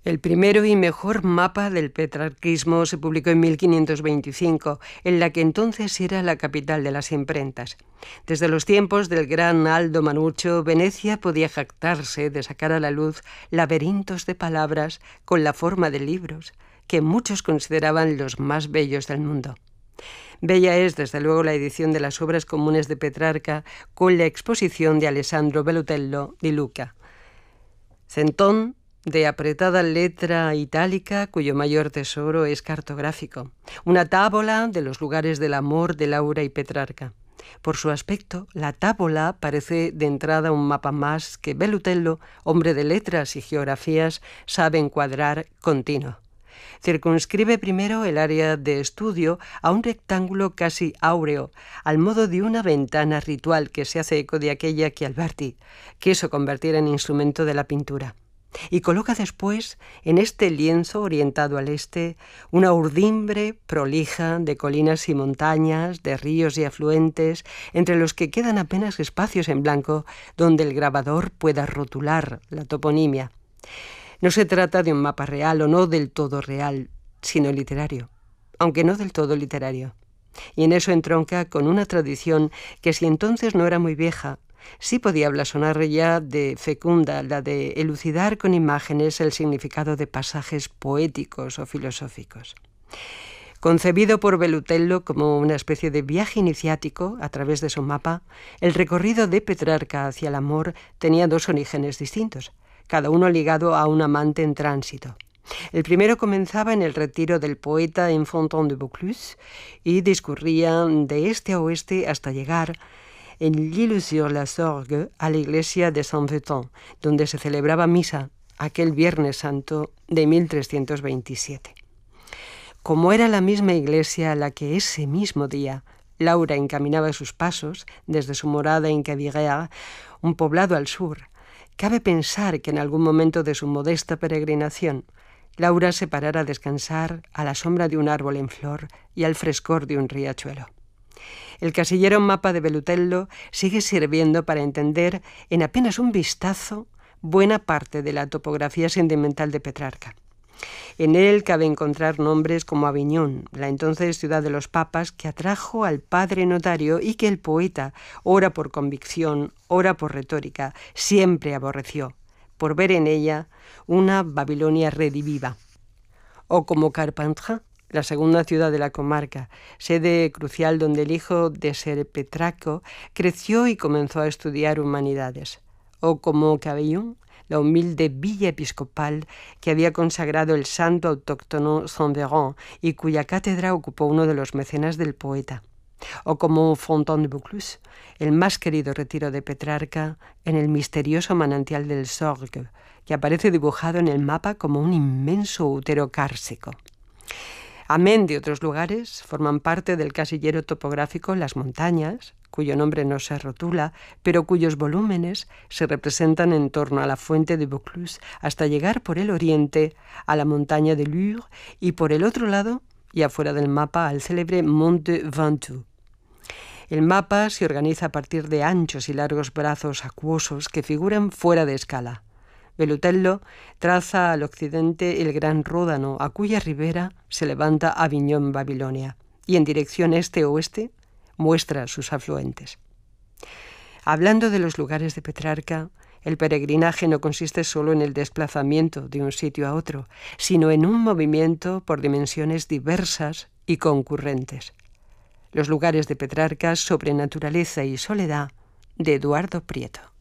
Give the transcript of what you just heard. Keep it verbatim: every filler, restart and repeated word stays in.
El primero y mejor mapa del petrarquismo se publicó en mil quinientos veinticinco, en la que entonces era la capital de las imprentas. Desde los tiempos del gran Aldo Manuccio, Venecia podía jactarse de sacar a la luz laberintos de palabras con la forma de libros, que muchos consideraban los más bellos del mundo. Bella es, desde luego, la edición de las obras comunes de Petrarca con la exposición de Alessandro Bellutello di Lucca. Centón, de apretada letra itálica, cuyo mayor tesoro es cartográfico. Una tábola de los lugares del amor de Laura y Petrarca. Por su aspecto, la tábola parece de entrada un mapa más que Bellutello, hombre de letras y geografías, sabe encuadrar continuo. Circunscribe primero el área de estudio a un rectángulo casi áureo, al modo de una ventana ritual que se hace eco de aquella que Alberti quiso convertir en instrumento de la pintura. Y coloca después, en este lienzo orientado al este, una urdimbre prolija de colinas y montañas, de ríos y afluentes, entre los que quedan apenas espacios en blanco donde el grabador pueda rotular la toponimia. No se trata de un mapa real o no del todo real, sino literario, aunque no del todo literario. Y en eso entronca con una tradición que, si entonces no era muy vieja, sí podía blasonar ya de fecunda, la de elucidar con imágenes el significado de pasajes poéticos o filosóficos. Concebido por Bellutello como una especie de viaje iniciático a través de su mapa, el recorrido de Petrarca hacia el amor tenía dos orígenes distintos, cada uno ligado a un amante en tránsito. El primero comenzaba en el retiro del poeta en Fontaine-de-Vaucluse y discurría de este a oeste hasta llegar en l'Île-sur-la-Sorgue a la iglesia de Saint-Vétan, donde se celebraba misa aquel Viernes Santo de mil trescientos veintisiete. Como era la misma iglesia a la que ese mismo día Laura encaminaba sus pasos desde su morada en Cavirières, un poblado al sur, cabe pensar que en algún momento de su modesta peregrinación Laura se parara a descansar a la sombra de un árbol en flor y al frescor de un riachuelo. El casillero mapa de Bellutello sigue sirviendo para entender en apenas un vistazo buena parte de la topografía sentimental de Petrarca. En él cabe encontrar nombres como Aviñón, la entonces ciudad de los papas, que atrajo al padre notario y que el poeta, ora por convicción, ora por retórica, siempre aborreció, por ver en ella una Babilonia rediviva. O como Carpentras, la segunda ciudad de la comarca, sede crucial donde el hijo de Ser Petrarco creció y comenzó a estudiar humanidades. O como Cavaillon, la humilde villa episcopal que había consagrado el santo autóctono Saint-Véran y cuya cátedra ocupó uno de los mecenas del poeta. O como Fontaine-de-Vaucluse, el más querido retiro de Petrarca en el misterioso manantial del Sorgue, que aparece dibujado en el mapa como un inmenso útero cársico. Amén de otros lugares, forman parte del casillero topográfico las montañas, cuyo nombre no se rotula, pero cuyos volúmenes se representan en torno a la fuente de Vaucluse hasta llegar por el oriente a la montaña de Lure y por el otro lado, y afuera del mapa, al célebre Monte Ventoux. El mapa se organiza a partir de anchos y largos brazos acuosos que figuran fuera de escala. Bellutello traza al occidente el gran Ródano, a cuya ribera se levanta Aviñón, Babilonia, y en dirección este-oeste muestra sus afluentes. Hablando de los lugares de Petrarca, el peregrinaje no consiste solo en el desplazamiento de un sitio a otro, sino en un movimiento por dimensiones diversas y concurrentes. Los lugares de Petrarca sobre naturaleza y soledad, de Eduardo Prieto.